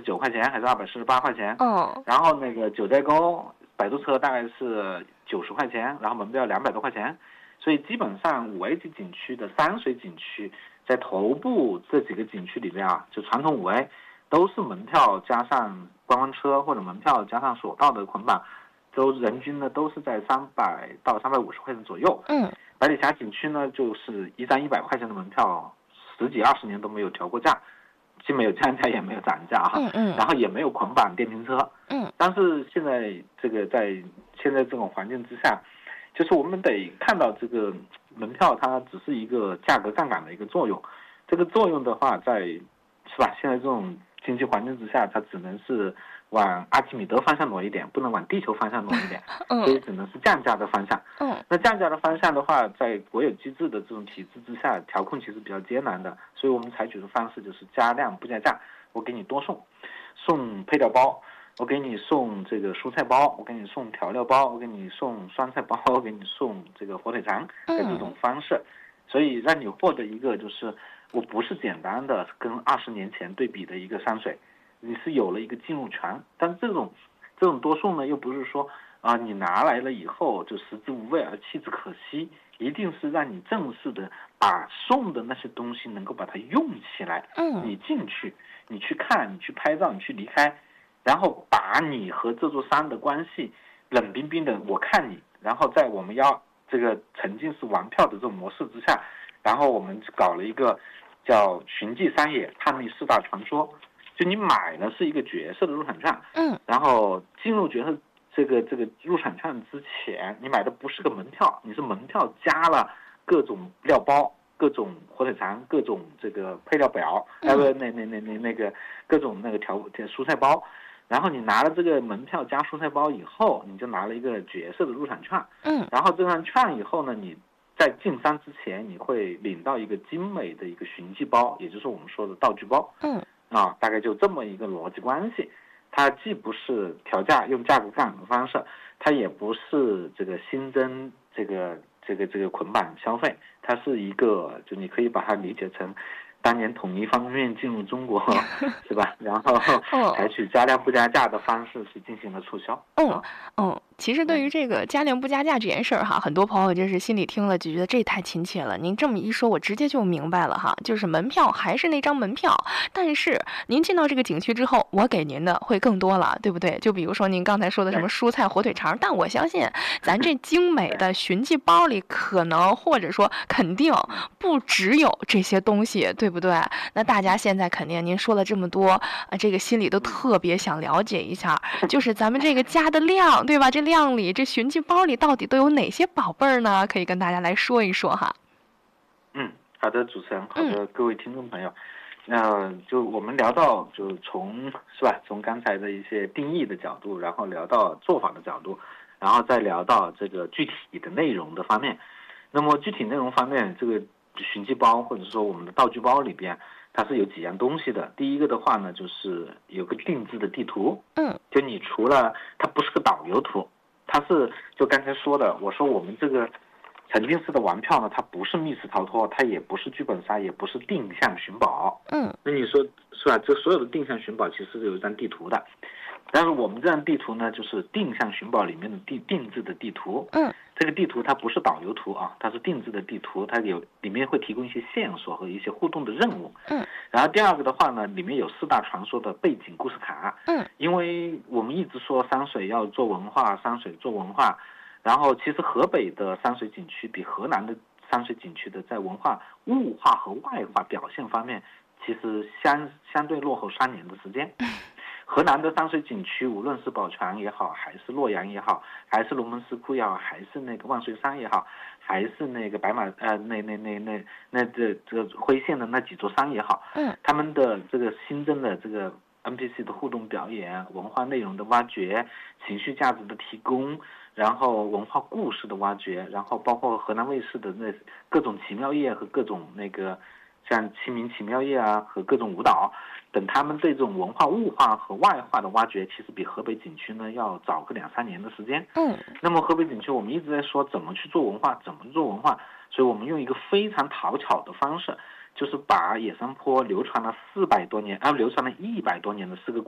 249块钱还是248块钱。 哦， 然后那个九寨沟摆渡车大概是90块钱，然后门票200多块钱。所以基本上5A 级景区的山水景区，在头部这几个景区里面啊，就传统5A，都是门票加上观光车或者门票加上索道的捆绑，都人均呢都是在300到350块钱左右。百里峡景区呢，就是一张100块钱的门票，10几20年都没有调过价，既没有降价也没有涨价哈。然后也没有捆绑电瓶车。但是现在在现在这种环境之下，就是我们得看到这个门票它只是一个价格杠杆的一个作用，这个作用的话是吧？现在这种经济环境之下，它只能是往阿基米德方向挪一点，不能往地球方向挪一点，所以只能是降价的方向。那降价的方向的话，在国有机制的这种体制之下，调控其实比较艰难的，所以我们采取的方式就是加量不加价，我给你多送配料包，我给你送这个蔬菜包，我给你送调料包，我给你送酸菜包，我给你送这个火腿肠的这种方式，所以让你获得一个就是我不是简单的跟20年前对比的一个山水，你是有了一个进入权。但这种多送呢，又不是说你拿来了以后就食之无味而弃之可惜，一定是让你正式的把送的那些东西能够把它用起来。你进去，你去看，你去拍照，你去离开，然后把你和这座山的关系冷冰冰的我看你，然后在我们要这个沉浸式玩票的这种模式之下，然后我们搞了一个叫寻迹山野探秘4大传说，就你买的是一个角色的入场券，然后进入角色这个入场券之前，你买的不是个门票，你是门票加了各种料包、各种火腿肠、各种这个配料表，那个各种那个蔬菜包。然后你拿了这个门票加蔬菜包以后，你就拿了一个角色的入场券。然后这张券以后呢，你在进山之前，你会领到一个精美的一个寻迹包，也就是我们说的道具包。大概就这么一个逻辑关系。它既不是调价用价格杠杆的方式，它也不是这个新增这个捆绑消费，它是一个就你可以把它理解成当年统一方便面进入中国是吧？然后采取加量不加价的方式去进行了促销。 其实对于这个加量不加价这件事儿哈，很多朋友就是心里听了就觉得这太亲切了。您这么一说，我直接就明白了哈，就是门票还是那张门票，但是您进到这个景区之后，我给您的会更多了，对不对？就比如说您刚才说的什么蔬菜火腿肠，但我相信咱这精美的寻迹包里可能或者说肯定不只有这些东西，对不对？那大家现在肯定您说了这么多这个心里都特别想了解一下，就是咱们这个加的量，对吧？这量里这寻迹包里到底都有哪些宝贝儿呢？可以跟大家来说一说哈。 好的，主持人，好的，各位听众朋友，就我们聊到就从刚才的一些定义的角度，然后聊到做法的角度，然后再聊到这个具体的内容的方面。那么具体内容方面，这个寻迹包或者说我们的道具包里边，它是有几样东西的。第一个的话呢，就是有个定制的地图。就你除了它不是个导游图，它是就刚才说的，我说我们这个沉浸式的玩票呢，它不是密室逃脱，它也不是剧本杀，也不是定向寻宝。那你说是吧？这所有的定向寻宝其实是有一张地图的，但是我们这张地图呢，就是定向寻宝里面的定制的地图。这个地图它不是导游图啊，它是定制的地图，它里面会提供一些线索和一些互动的任务。然后第二个的话呢，里面有4大传说的背景故事卡。因为我们一直说山水要做文化，山水做文化，然后其实河北的山水景区比河南的山水景区的在文化物化和外化表现方面，其实相对落后3年的时间。河南的山水景区，无论是宝泉也好，还是洛阳也好，还是龙门石窟也好，还是那个万岁山也好，还是那个白马这个徽县的那几座山也好，他们的这个新增的这个 NPC 的互动表演、文化内容的挖掘、情绪价值的提供，然后文化故事的挖掘，然后包括河南卫视的那各种奇妙夜和各种那个像清明奇妙夜啊和各种舞蹈等，他们对这种文化物化和外化的挖掘，其实比河北景区呢要早个2-3年的时间。那么河北景区我们一直在说怎么去做文化，所以我们用一个非常讨巧的方式，就是把野山坡流传了400多年流传了100多年的4个